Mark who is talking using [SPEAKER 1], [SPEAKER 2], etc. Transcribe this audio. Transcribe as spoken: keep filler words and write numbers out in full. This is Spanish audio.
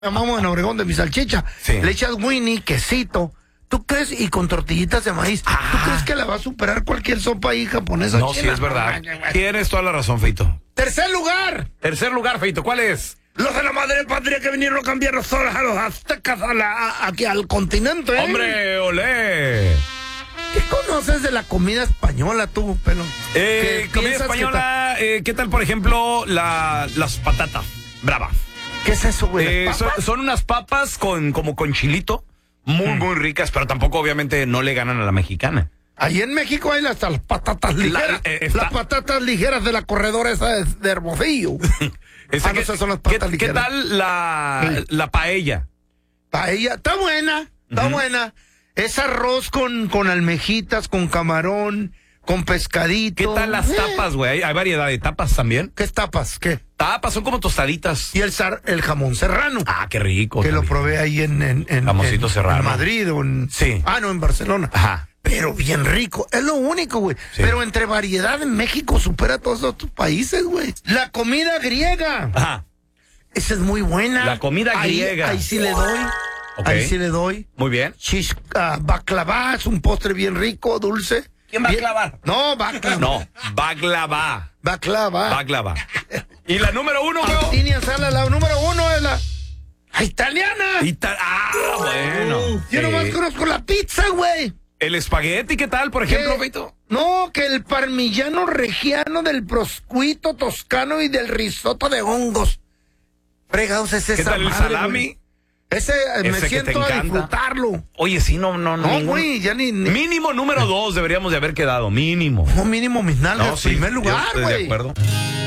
[SPEAKER 1] llamamos en Obregón de mi salchicha.
[SPEAKER 2] Sí.
[SPEAKER 1] Le echas Winnie, quesito. ¿Tú crees? Y con tortillitas de maíz.
[SPEAKER 2] Ah.
[SPEAKER 1] ¿Tú crees que la va a superar cualquier sopa ahí japonesa?
[SPEAKER 2] No,
[SPEAKER 1] china?
[SPEAKER 2] sí es verdad. Tienes toda la razón, Feito.
[SPEAKER 1] Tercer lugar.
[SPEAKER 2] Tercer lugar, Feito, ¿cuál es?
[SPEAKER 1] Los de la madre patria que vinieron a cambiar los soles a los aztecas a la, a- aquí al continente. ¿eh?
[SPEAKER 2] ¡Hombre, olé!
[SPEAKER 1] ¿Qué conoces de la comida española tú, pelo?
[SPEAKER 2] Eh,
[SPEAKER 1] ¿Qué
[SPEAKER 2] comida
[SPEAKER 1] piensas que
[SPEAKER 2] española, eh, ¿qué tal, por ejemplo, la, las patatas bravas?
[SPEAKER 1] ta- ¿Qué es eso, güey?
[SPEAKER 2] Eh,
[SPEAKER 1] ¿Las
[SPEAKER 2] son,
[SPEAKER 1] papas?
[SPEAKER 2] son unas papas con como con chilito, muy, muy ricas, pero tampoco, obviamente, no le ganan a la mexicana.
[SPEAKER 1] Ahí en México hay hasta las patatas ligeras.
[SPEAKER 2] eh, está-
[SPEAKER 1] Las patatas ligeras de la corredora esa de, de Hermosillo.
[SPEAKER 2] Ese
[SPEAKER 1] Ah, no,
[SPEAKER 2] que-
[SPEAKER 1] esas son las
[SPEAKER 2] ¿qué,
[SPEAKER 1] patas
[SPEAKER 2] qué
[SPEAKER 1] ligeras.
[SPEAKER 2] tal la,
[SPEAKER 1] Sí.
[SPEAKER 2] la paella?
[SPEAKER 1] Paella, está buena, está
[SPEAKER 2] Ujú.
[SPEAKER 1] buena. Es arroz con, con almejitas, con camarón, con pescadito.
[SPEAKER 2] ¿Qué tal las
[SPEAKER 1] Eh,
[SPEAKER 2] tapas, güey? Hay, hay variedad de tapas también.
[SPEAKER 1] ¿Qué tapas? ¿Qué?
[SPEAKER 2] Tapas son como tostaditas.
[SPEAKER 1] Y el, zar- el jamón serrano.
[SPEAKER 2] Ah, qué rico.
[SPEAKER 1] que lo
[SPEAKER 2] también.
[SPEAKER 1] probé ahí en, en, en,
[SPEAKER 2] Jamoncito
[SPEAKER 1] en-
[SPEAKER 2] serrano.
[SPEAKER 1] en Madrid o en...
[SPEAKER 2] Sí.
[SPEAKER 1] Ah, no, en Barcelona.
[SPEAKER 2] Ajá.
[SPEAKER 1] Pero bien rico. Es lo único, güey.
[SPEAKER 2] Sí.
[SPEAKER 1] Pero entre variedad en México supera a todos los otros países, güey. La comida griega.
[SPEAKER 2] Ajá.
[SPEAKER 1] Esa es muy buena.
[SPEAKER 2] La comida
[SPEAKER 1] Ahí-
[SPEAKER 2] griega.
[SPEAKER 1] Ahí, sí le doy.
[SPEAKER 2] Ok.
[SPEAKER 1] Ahí sí le doy.
[SPEAKER 2] Muy bien.
[SPEAKER 1] Shish, ah, baklava es un postre bien rico, dulce.
[SPEAKER 2] ¿Quién va a
[SPEAKER 1] Bien-
[SPEAKER 2] clavar?
[SPEAKER 1] No, baklava.
[SPEAKER 2] No, baklava.
[SPEAKER 1] Baklava.
[SPEAKER 2] Baklava. ¿Y la número uno, güey?
[SPEAKER 1] Agustina Sala, la número uno es la, la italiana.
[SPEAKER 2] Ita- ah, bueno.
[SPEAKER 1] Yo
[SPEAKER 2] Sí.
[SPEAKER 1] nomás conozco la pizza, güey.
[SPEAKER 2] El espagueti, ¿qué tal, por ejemplo,
[SPEAKER 1] ¿Qué?
[SPEAKER 2] Feito?
[SPEAKER 1] No, que el parmigiano reggiano del proscuito toscano y del risotto de hongos. Fregados es esa
[SPEAKER 2] ¿Qué tal el
[SPEAKER 1] madre,
[SPEAKER 2] salami?
[SPEAKER 1] güey. Ese, eh, me
[SPEAKER 2] Ese que te
[SPEAKER 1] siento a
[SPEAKER 2] encanta.
[SPEAKER 1] disfrutarlo.
[SPEAKER 2] Oye, sí, no, no, no.
[SPEAKER 1] No,
[SPEAKER 2] ningún-
[SPEAKER 1] güey, ya ni... ni
[SPEAKER 2] Mínimo número dos deberíamos de haber quedado, mínimo.
[SPEAKER 1] no, mínimo mis nalgas,
[SPEAKER 2] No, sí,
[SPEAKER 1] primer
[SPEAKER 2] yo
[SPEAKER 1] lugar,
[SPEAKER 2] estoy de
[SPEAKER 1] güey.
[SPEAKER 2] acuerdo.